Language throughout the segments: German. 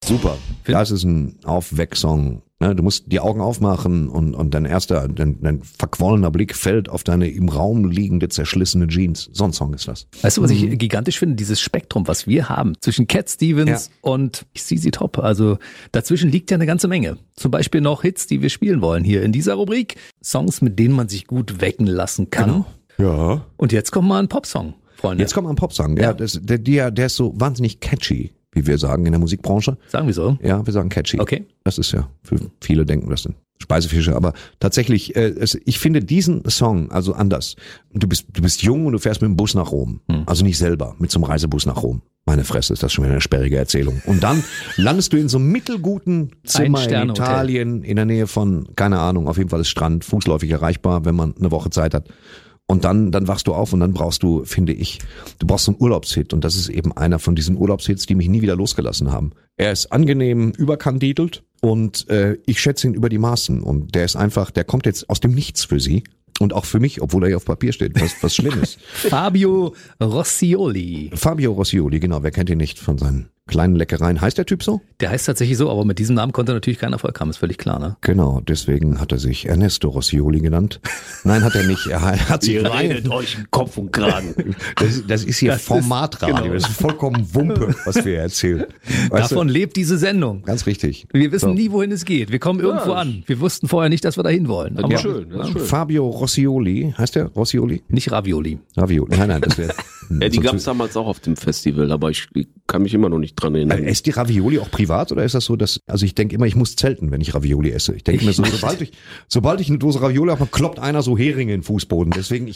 Super. Das ist ein Aufwecksong. Du musst die Augen aufmachen und dein verquollener Blick fällt auf deine im Raum liegende, zerschlissene Jeans. So ein Song ist das. Weißt du, was ich gigantisch finde? Dieses Spektrum, was wir haben zwischen Cat Stevens und ZZ Top. Also dazwischen liegt ja eine ganze Menge. Zum Beispiel noch Hits, die wir spielen wollen hier in dieser Rubrik. Songs, mit denen man sich gut wecken lassen kann. Genau. Ja. Und jetzt kommt mal ein Popsong, Freunde. Jetzt kommt mal ein Popsong. Ja. Der ist so wahnsinnig catchy, wie wir sagen in der Musikbranche. Sagen wir so? Ja, wir sagen catchy. Okay. Das ist ja, für viele denken, das sind Speisefische, aber tatsächlich, ich finde diesen Song also anders. Du bist jung und du fährst mit dem Bus nach Rom. Also nicht selber, mit so einem Reisebus nach Rom. Meine Fresse, ist das schon wieder eine sperrige Erzählung. Und dann landest du in so einem mittelguten Zimmer in Italien, in der Nähe von, keine Ahnung, auf jeden Fall ist Strand, fußläufig erreichbar, wenn man eine Woche Zeit hat. Und dann wachst du auf und dann brauchst du, finde ich, du brauchst so einen Urlaubshit. Und das ist eben einer von diesen Urlaubshits, die mich nie wieder losgelassen haben. Er ist angenehm überkandidelt und ich schätze ihn über die Maßen. Und der ist einfach, der kommt jetzt aus dem Nichts für Sie. Und auch für mich, obwohl er hier auf Papier steht, was Schlimmes. Fabio Rossioli. Fabio Rossioli, genau, wer kennt ihn nicht von seinen kleinen Leckereien. Heißt der Typ so? Der heißt tatsächlich so, aber mit diesem Namen konnte er natürlich keinen Erfolg haben, ist völlig klar, ne? Genau, deswegen hat er sich Ernesto Rossioli genannt. Nein, hat er nicht. Er hat sich redet euch in Kopf und Kragen. Das ist hier Formatradio. Genau. Das ist vollkommen Wumpe, was wir erzählen. Davon lebt diese Sendung. Ganz richtig. Wir wissen nie, wohin es geht. Wir kommen irgendwo an. Wir wussten vorher nicht, dass wir dahin wollen. Das ist schön. Fabio Rossioli, heißt der Rossioli? Nicht Ravioli. Ravioli, nein, das wäre... Ja, die gab es damals auch auf dem Festival, aber ich kann mich immer noch nicht dran erinnern. Esst die Ravioli auch privat oder ist das so, dass, also ich denke immer, ich muss zelten, wenn ich Ravioli esse. Ich denke mir so, sobald ich eine Dose Ravioli habe, kloppt einer so Heringe in den Fußboden. Deswegen,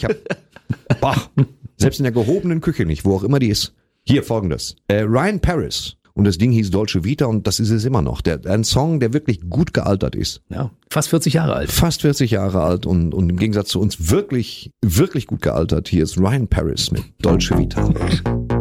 selbst in der gehobenen Küche nicht, wo auch immer die ist. Hier folgendes. Ryan Paris. Und das Ding hieß Dolce Vita und das ist es immer noch. Ein Song, der wirklich gut gealtert ist. Ja, fast 40 Jahre alt. Fast 40 Jahre alt und im Gegensatz zu uns wirklich, wirklich gut gealtert. Hier ist Ryan Paris mit Dolce Vita.